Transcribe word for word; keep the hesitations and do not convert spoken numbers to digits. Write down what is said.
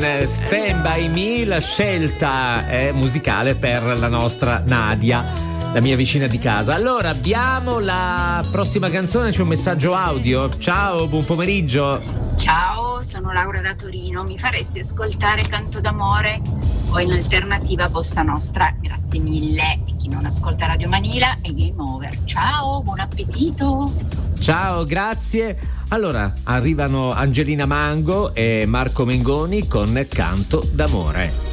Stand By Me, la scelta eh, musicale per la nostra Nadia, la mia vicina di casa. Allora abbiamo la prossima canzone, c'è un messaggio audio. Ciao, buon pomeriggio. Ciao, sono Laura da Torino, mi faresti ascoltare Canto d'amore o in alternativa Bossa Nostra? Grazie mille. E chi non ascolta Radio Manila è Game Over. Ciao, buon appetito. Ciao, grazie. Allora arrivano Angelina Mango e Marco Mengoni con Canto d'amore.